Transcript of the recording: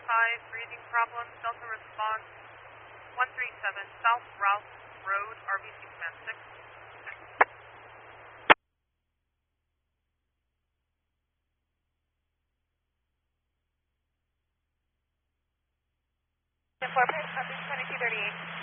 5, breathing problems, Delta response 137, South Rouse Road, RBC Command 6. Four, 2238.